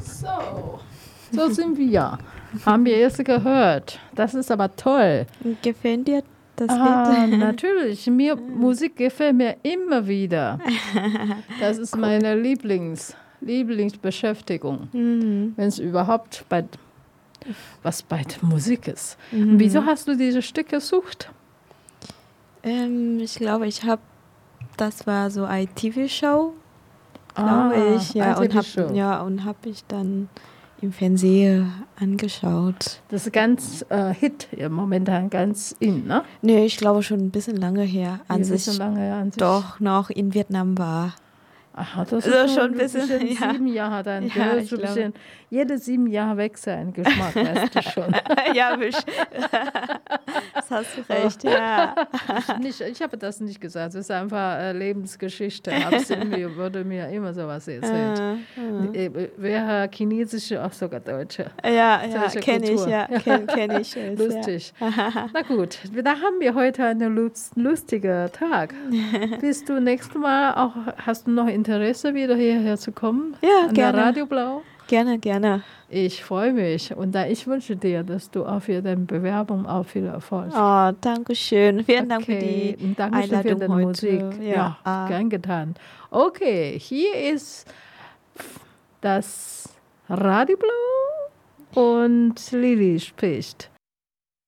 So sind wir. Haben wir jetzt gehört. Das ist aber toll. Gefällt dir das Lied? Natürlich. Musik gefällt mir immer wieder. Das ist meine Lieblingsbeschäftigung. Wenn es überhaupt bei Musik ist. Und wieso hast du dieses Stück gesucht? Ich glaube, das war so eine TV-Show, glaube ich. Ja, und habe ich dann im Fernsehen angeschaut. Das ist ganz Hit, momentan ganz in, ne? Nee, ich glaube schon ein bisschen lange her. An sich. Doch noch in Vietnam war. Aha, das ist schon ein bisschen 7 Jahre dann. Ja, so jede 7 Jahre weg sein Geschmack, weißt du schon. Ja, das hast du recht, ja. Ich habe das nicht gesagt, es ist einfach Lebensgeschichte. Absinn wurde mir immer sowas erzählt. Wer chinesische, auch sogar deutsche. Ja, kenne ich, ja. Kenn ich. Lustig. Ja. Na gut, da haben wir heute einen lustigen Tag. Bist du nächstes Mal auch, hast du noch Interesse, wieder hierher zu kommen? Ja, an gerne. Der Radio Blau? Gerne. Ich freue mich und ich wünsche dir, dass du auch für deine Bewerbung auch viel Erfolg hast. Oh, danke schön. Vielen Dank für die Einladung für deine heute. Musik. Ja, gern getan. Okay, hier ist das Radio Blau und Lili spricht.